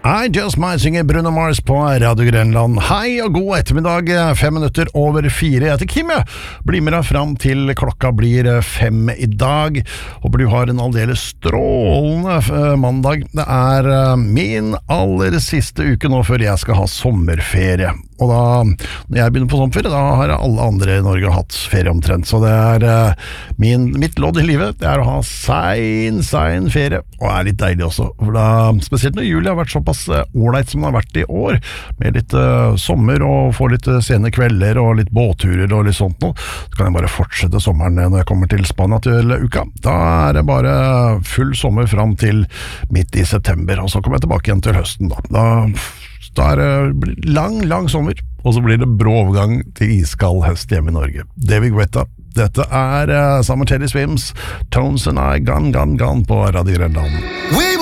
I Just Might synger Bruno Mars på Radio Grønland. Hei og god ettermiddag, 4:05. Jeg heter Kim, jeg. Bli med deg fram til klokka blir 5 i dag. Håper du har en aldeles strålende mandag. Det er min aller siste uke nå før jeg skal ha sommerferie. Og da, når jeg begynner på sommerferie, da har alle andre i Norge hatt ferie omtrent. Så det er mitt lodd i livet, det er å ha sein ferie. Og det er litt deilig også, for da, spesielt når juli har vært såpass ålreit som den har vært i år, med litt sommer og få litt sene kvelder og litt båtturer og litt sånt noe, så kan jeg bare fortsette sommeren når jeg kommer til Spania til uka. Da er det bare full sommer fram til midt i september, og så kommer jeg tilbake igjen til høsten da. Da er det lang sommer, og så blir det brå overgang til iskald høst hjemme i Norge. David Guetta, dette er Summer Teddy Swims, Tones and I, Gone på Radio Grønland.